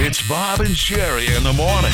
It's Bob and Sherry in the morning.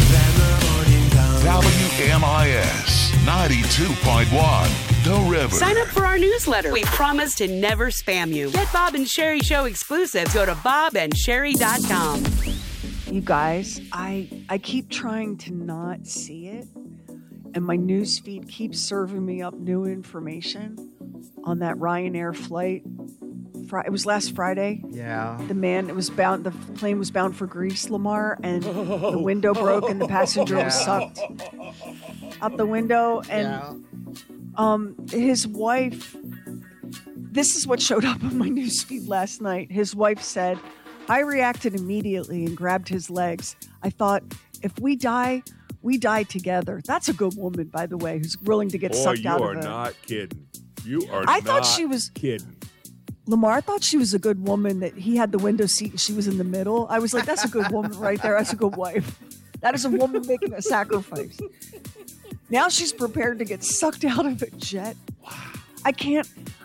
WMIS 92.1, The River. Sign up for our newsletter. We promise to never spam you. Get Bob and Sherry Show exclusives. Go to bobandsherry.com. You guys, I keep trying to not see it, and my news feed keeps serving me up new information on that Ryanair flight. It was last Friday. Yeah. The plane was bound for Greece, Lamar, and the window broke and the passenger was sucked out the window. And his wife, this is what showed up on my newsfeed last night. His wife said, I reacted immediately and grabbed his legs. I thought, if we die, we die together. That's a good woman, by the way, who's willing to get sucked out of it. You are not kidding. You are I thought she was kidding. Lamar thought she was a good woman, that he had the window seat and she was in the middle. I was like, that's a good woman right there. That's a good wife. That is a woman making a sacrifice. Now she's prepared to get sucked out of a jet. Wow. I can't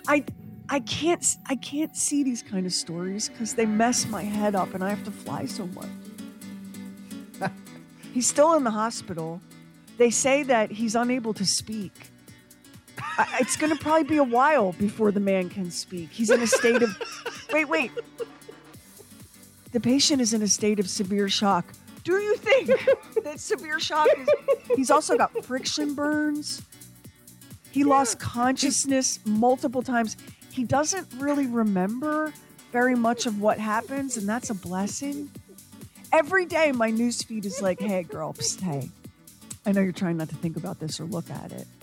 see these kind of stories because they mess my head up and I have to fly so much. He's still in the hospital. They say that he's unable to speak. It's going to probably be a while before the man can speak. He's in a state of... Wait. The patient is in a state of severe shock. Do you think that severe shock is... He's also got friction burns. He lost consciousness multiple times. He doesn't really remember very much of what happens, and that's a blessing. Every day, my newsfeed is like, hey, girl, psst, hey. I know you're trying not to think about this or look at it.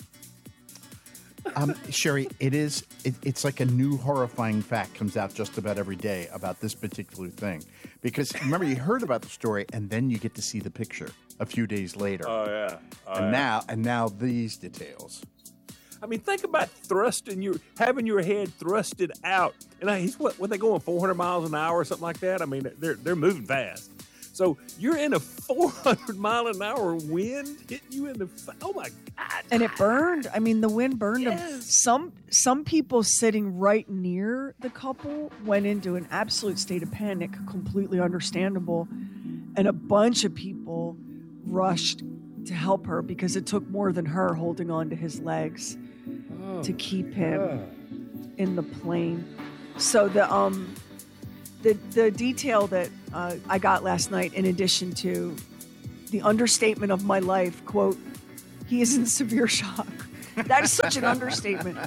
Sherry, it's like a new horrifying fact comes out just about every day about this particular thing. Because remember, you heard about the story and then you get to see the picture a few days later. Oh, yeah. And now these details. I mean, think about having your head thrusted out. And he's what they going 400 miles an hour or something like that? I mean, they're moving fast. So you're in a 400 mile an hour wind hitting you in the oh my God. And it burned. I mean, the wind burned them. Some people sitting right near the couple went into an absolute state of panic, completely understandable. And a bunch of people rushed to help her because it took more than her holding on to his legs to keep him in the plane. So the detail that I got last night, in addition to the understatement of my life, quote, he is in severe shock. That is such an understatement.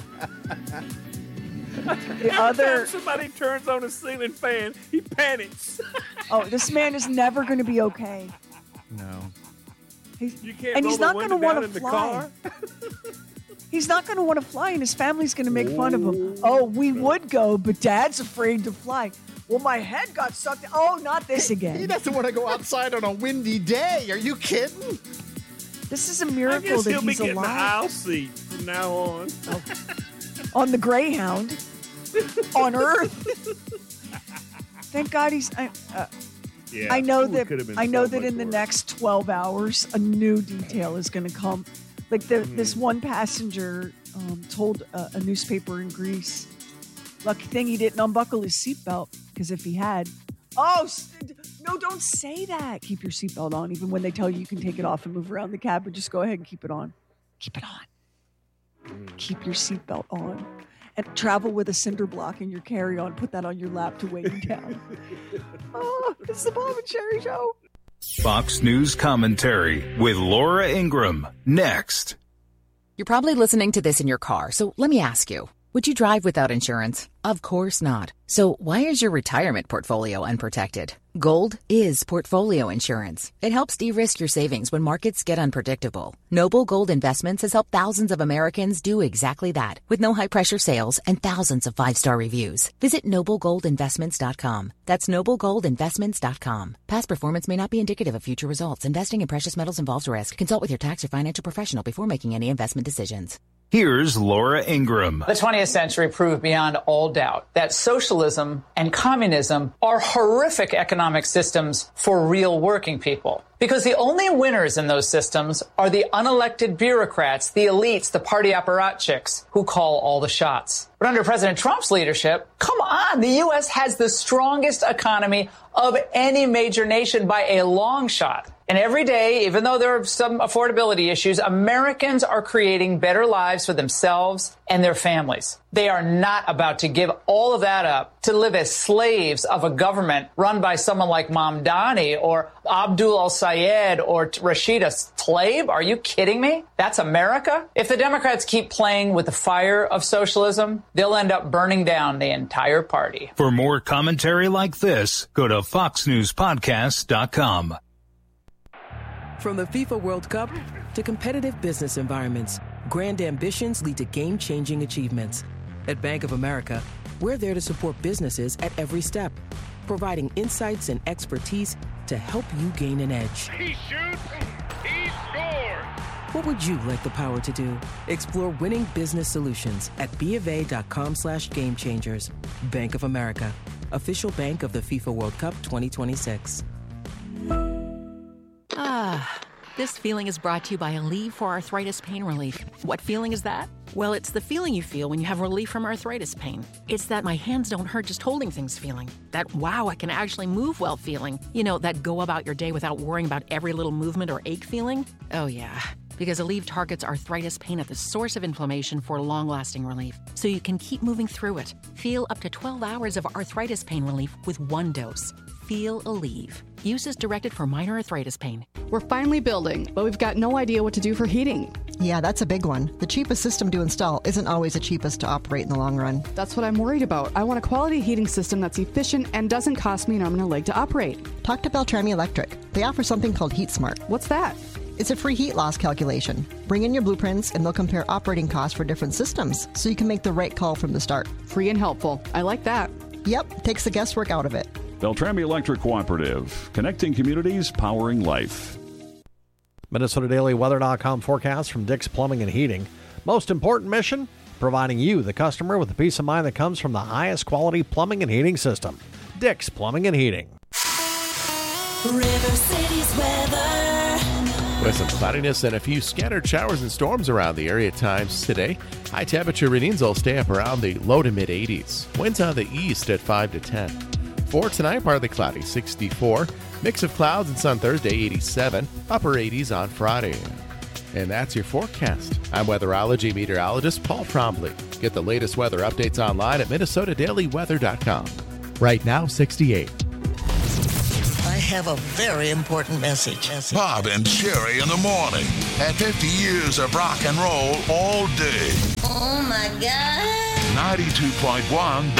Every time somebody turns on a ceiling fan, he panics. Oh, this man is never going to be okay. No. He's not going to want to fly. He's not going to want to fly, and his family's going to make fun of him. Oh, we would go, but Dad's afraid to fly. Well, my head got sucked. Oh, not this again. He doesn't want to go outside on a windy day. Are you kidding? This is a miracle that he's alive. I guess he'll be getting the aisle seat from now on. On the Greyhound. On Earth. Thank God he's... I know that in the next 12 hours, a new detail is going to come. Like this one passenger told a newspaper in Greece, lucky thing he didn't unbuckle his seatbelt, because if he had... Oh, no, don't say that. Keep your seatbelt on, even when they tell you can take it off and move around the cabin. Just go ahead and keep it on. Keep it on. Keep your seatbelt on. And travel with a cinder block in your carry-on. Put that on your lap to weigh you down. Oh, it's the Bob and Sherry Show. Fox News Commentary with Laura Ingraham. Next. You're probably listening to this in your car, so let me ask you. Would you drive without insurance? Of course not. So why is your retirement portfolio unprotected? Gold is portfolio insurance. It helps de-risk your savings when markets get unpredictable. Noble Gold Investments has helped thousands of Americans do exactly that, with no high-pressure sales and thousands of 5-star reviews. Visit NobleGoldInvestments.com. That's NobleGoldInvestments.com. Past performance may not be indicative of future results. Investing in precious metals involves risk. Consult with your tax or financial professional before making any investment decisions. Here's Laura Ingraham. The 20th century proved beyond all doubt that socialism and communism are horrific economic systems for real working people. Because the only winners in those systems are the unelected bureaucrats, the elites, the party apparatchiks who call all the shots. But under President Trump's leadership, come on, the U.S. has the strongest economy of any major nation by a long shot. And every day, even though there are some affordability issues, Americans are creating better lives for themselves and their families. They are not about to give all of that up to live as slaves of a government run by someone like Mamdani or Abdul al-Sayed or Rashida Tlaib. Are you kidding me? That's America? If the Democrats keep playing with the fire of socialism, they'll end up burning down the entire party. For more commentary like this, go to foxnewspodcast.com. From the FIFA World Cup to competitive business environments, grand ambitions lead to game-changing achievements. At Bank of America, we're there to support businesses at every step, providing insights and expertise to help you gain an edge. He shoots, he scores! What would you like the power to do? Explore winning business solutions at BofA.com/gamechangers. Bank of America, official bank of the FIFA World Cup 2026. This feeling is brought to you by Aleve for Arthritis Pain Relief. What feeling is that? Well, it's the feeling you feel when you have relief from arthritis pain. It's that my hands don't hurt just holding things feeling. That, wow, I can actually move well feeling. You know, that go about your day without worrying about every little movement or ache feeling. Oh, yeah. Because Aleve targets arthritis pain at the source of inflammation for long-lasting relief, so you can keep moving through it. Feel up to 12 hours of arthritis pain relief with one dose. Feel Aleve. Use as directed for minor arthritis pain. We're finally building, but we've got no idea what to do for heating. Yeah, that's a big one. The cheapest system to install isn't always the cheapest to operate in the long run. That's what I'm worried about. I want a quality heating system that's efficient and doesn't cost me an arm and a leg to operate. Talk to Beltrami Electric. They offer something called HeatSmart. What's that? It's a free heat loss calculation. Bring in your blueprints and they'll compare operating costs for different systems so you can make the right call from the start. Free and helpful. I like that. Yep, takes the guesswork out of it. Beltrami Electric Cooperative, connecting communities, powering life. MinnesotaDailyWeather.com forecast from Dick's Plumbing and Heating. Most important mission, providing you, the customer, with the peace of mind that comes from the highest quality plumbing and heating system. Dick's Plumbing and Heating. River City's weather. With some cloudiness and a few scattered showers and storms around the area at times today. High temperature readings will stay up around the low to mid 80s. Winds on the east at 5 to 10. For tonight, partly cloudy, 64. Mix of clouds and sun Thursday, 87. Upper 80s on Friday. And that's your forecast. I'm weatherology meteorologist Paul Trombley. Get the latest weather updates online at MinnesotaDailyWeather.com. Right now, 68. I have a very important message. Bob and Sherry in the morning. At 50 years of rock and roll all day. Oh, my God. 92.1